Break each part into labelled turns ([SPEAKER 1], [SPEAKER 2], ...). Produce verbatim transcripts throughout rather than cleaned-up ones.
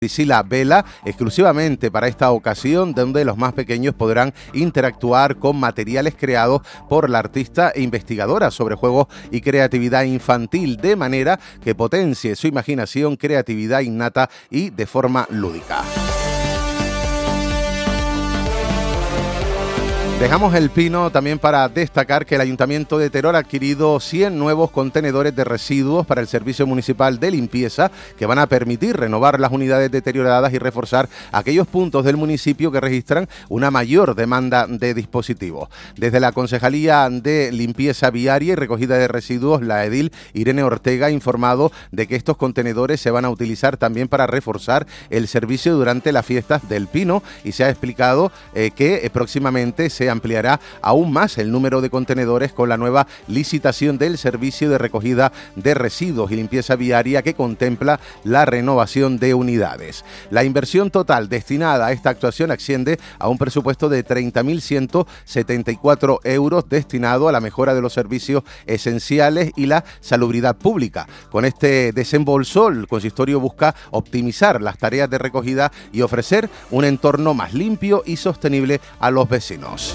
[SPEAKER 1] Priscila Vela, exclusivamente para esta ocasión, donde los más pequeños podrán interactuar con materiales creados por la artista e investigadora sobre juegos y creatividad infantil, de manera que potencie su imaginación, creatividad innata y de forma lúdica. Dejamos el Pino también para destacar que el Ayuntamiento de Teror ha adquirido cien nuevos contenedores de residuos para el Servicio Municipal de Limpieza, que van a permitir renovar las unidades deterioradas y reforzar aquellos puntos del municipio que registran una mayor demanda de dispositivos. Desde la Concejalía de Limpieza Viaria y Recogida de Residuos, la edil Irene Ortega ha informado de que estos contenedores se van a utilizar también para reforzar el servicio durante las fiestas del Pino, y se ha explicado eh, que eh, próximamente se ampliará aún más el número de contenedores con la nueva licitación del servicio de recogida de residuos y limpieza viaria, que contempla la renovación de unidades. La inversión total destinada a esta actuación asciende a un presupuesto de treinta mil ciento setenta y cuatro euros destinado a la mejora de los servicios esenciales y la salubridad pública. Con este desembolso, el consistorio busca optimizar las tareas de recogida y ofrecer un entorno más limpio y sostenible a los vecinos.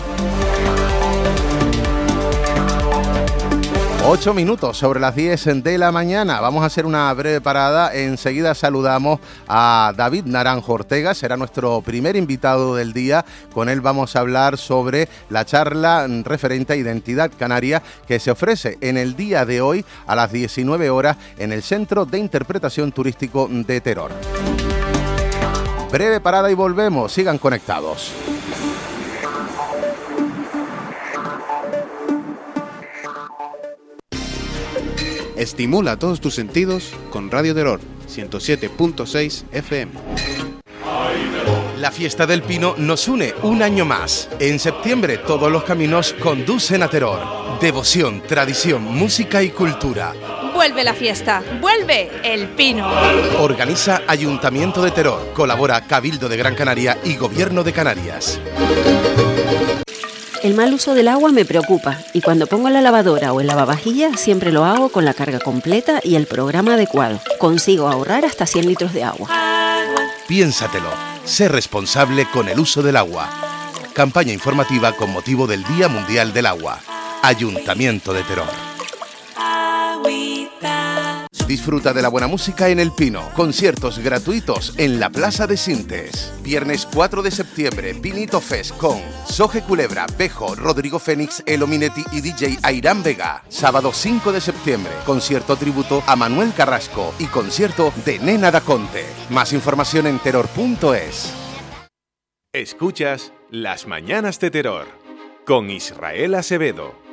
[SPEAKER 1] Ocho minutos sobre las diez de la mañana. Vamos a hacer una breve parada. Enseguida saludamos a David Naranjo Ortega. Será nuestro primer invitado del día. Con él vamos a hablar sobre la charla referente a identidad canaria que se ofrece en el día de hoy a las diecinueve horas en el Centro de Interpretación Turístico de Teror. Breve parada y volvemos. Sigan conectados.
[SPEAKER 2] Estimula todos tus sentidos con Radio Teror ciento siete punto seis F M.
[SPEAKER 3] La fiesta del Pino nos une un año más. En septiembre todos los caminos conducen a Teror. Devoción, tradición, música y cultura.
[SPEAKER 4] Vuelve la fiesta, vuelve el Pino.
[SPEAKER 3] Organiza Ayuntamiento de Teror, colabora Cabildo de Gran Canaria y Gobierno de Canarias.
[SPEAKER 5] El mal uso del agua me preocupa, y cuando pongo la lavadora o el lavavajillas siempre lo hago con la carga completa y el programa adecuado. Consigo ahorrar hasta cien litros de agua.
[SPEAKER 3] Piénsatelo, sé responsable con el uso del agua. Campaña informativa con motivo del Día Mundial del Agua. Ayuntamiento de Teror. Disfruta de la buena música en El Pino. Conciertos gratuitos en la Plaza de Sintes. Viernes cuatro de septiembre, Pinito Fest con Soje Culebra, Bejo, Rodrigo Fénix, Elo Minetti y D J Airán Vega. Sábado cinco de septiembre, concierto tributo a Manuel Carrasco y concierto de Nena da Conte. Más información en teror punto es.
[SPEAKER 6] Escuchas Las Mañanas de Teror con Israel Acevedo.